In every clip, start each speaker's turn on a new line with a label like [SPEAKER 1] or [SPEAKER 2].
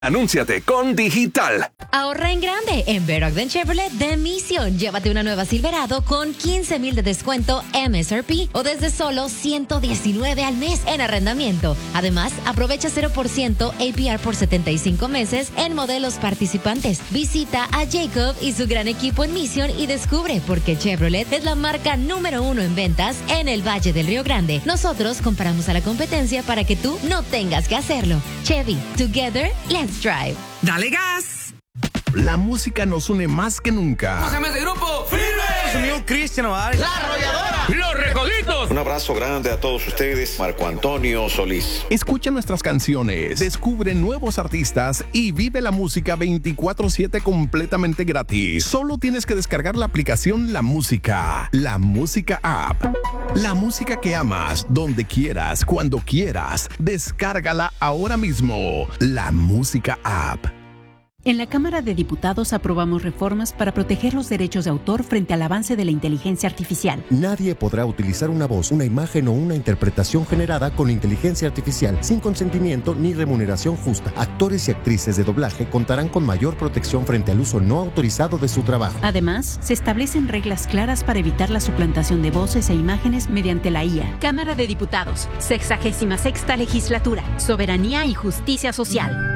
[SPEAKER 1] Anúnciate con Digital.
[SPEAKER 2] Ahorra en grande en Bear Ogden Chevrolet de Mission. Llévate una nueva Silverado con 15,000 de descuento MSRP o desde solo $119 al mes en arrendamiento. Además, aprovecha 0% APR por 75 meses en modelos participantes. Visita a Jacob y su gran equipo en Mission y descubre por qué Chevrolet es la marca número 1 en ventas en el Valle del Río Grande. Nosotros comparamos a la competencia para que tú no tengas que hacerlo. Chevy, together, let's drive.
[SPEAKER 3] ¡Dale gas!
[SPEAKER 1] La música nos une más que nunca.
[SPEAKER 3] ¡Bájame de grupo! ¡Firme!
[SPEAKER 4] Sonido Cristian Nodal.
[SPEAKER 3] ¡La Arrolladora!
[SPEAKER 4] ¡Los Recoditos!
[SPEAKER 5] Un abrazo grande a todos ustedes. Marco Antonio Solís.
[SPEAKER 1] Escucha nuestras canciones, descubre nuevos artistas y vive la música 24/7 completamente gratis. Solo tienes que descargar la aplicación La Música App. La música que amas, donde quieras, cuando quieras. Descárgala ahora mismo. La Música App.
[SPEAKER 6] En la Cámara de Diputados aprobamos reformas para proteger los derechos de autor frente al avance de la inteligencia artificial.
[SPEAKER 7] Nadie podrá utilizar una voz, una imagen o una interpretación generada con inteligencia artificial sin consentimiento ni remuneración justa. Actores y actrices de doblaje contarán con mayor protección frente al uso no autorizado de su trabajo.
[SPEAKER 6] Además, se establecen reglas claras para evitar la suplantación de voces e imágenes mediante la IA. Cámara de Diputados, 66ª Legislatura, Soberanía y Justicia Social.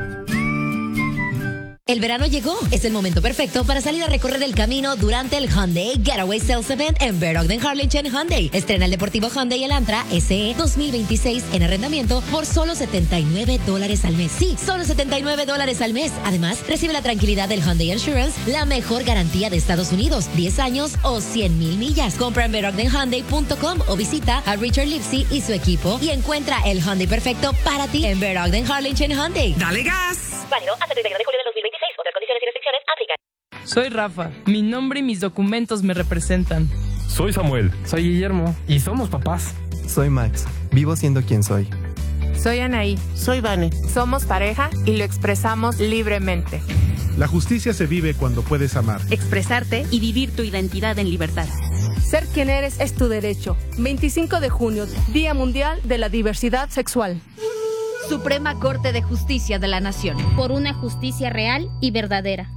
[SPEAKER 2] El verano llegó. Es el momento perfecto para salir a recorrer el camino durante el Hyundai Getaway Sales Event en Bear Ogden Harlingen Hyundai. Estrena el deportivo Hyundai Elantra SE 2026 en arrendamiento por solo $79 al mes. Sí, solo $79 al mes. Además, recibe la tranquilidad del Hyundai Insurance, la mejor garantía de Estados Unidos, 10 años o 100,000 millas. Compra en BearOgdenHyundai.com o visita a Richard Lipsy y su equipo y encuentra el Hyundai perfecto para ti en Bear Ogden Harlingen Hyundai.
[SPEAKER 3] ¡Dale gas!
[SPEAKER 2] Válido hasta el 31 de julio de 2026. Otras condiciones y restricciones aplican.
[SPEAKER 8] Soy Rafa. Mi nombre y mis documentos me representan.
[SPEAKER 9] Soy Samuel.
[SPEAKER 10] Soy Guillermo.
[SPEAKER 9] Y somos papás.
[SPEAKER 10] Soy Max. Vivo siendo quien soy.
[SPEAKER 11] Soy Anaí.
[SPEAKER 12] Soy Vane.
[SPEAKER 11] Somos pareja y lo expresamos libremente.
[SPEAKER 13] La justicia se vive cuando puedes amar,
[SPEAKER 6] expresarte y vivir tu identidad en libertad.
[SPEAKER 11] Ser quien eres es tu derecho. 25 de junio, Día Mundial de la Diversidad Sexual.
[SPEAKER 14] Suprema Corte de Justicia de la Nación.
[SPEAKER 15] Por una justicia real y verdadera.